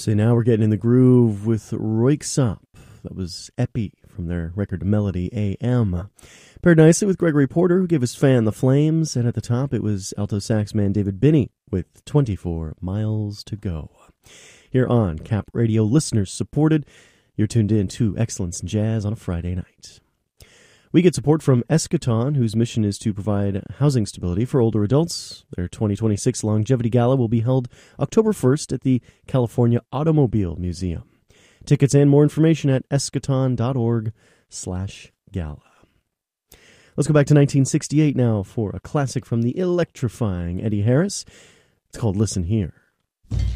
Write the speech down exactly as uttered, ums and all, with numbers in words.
So now we're getting in the groove with Röyksopp. That was Epi from their record Melody A M. Paired nicely with Gregory Porter, who gave us Fan the Flames, and at the top it was alto sax man David Binney with twenty-four miles to Go. Here on Cap Radio, listeners supported, you're tuned in to Excellence in Jazz on a Friday night. We get support from Eschaton, whose mission is to provide housing stability for older adults. Their twenty twenty-six Longevity Gala will be held October first at the California Automobile Museum. Tickets and more information at eschaton.org slash gala. Let's go back to nineteen sixty-eight now for a classic from the electrifying Eddie Harris. It's called Listen Here.